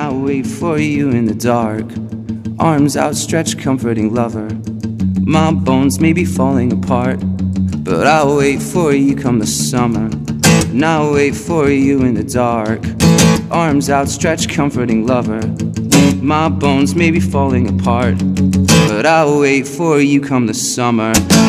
I'll wait for you in the dark, arms outstretched, comforting lover. My bones may be falling apart, but I'll wait for you come the summer. And I'll wait for you in the dark, arms outstretched, comforting lover. My bones may be falling apart, but I'll wait for you come the summer.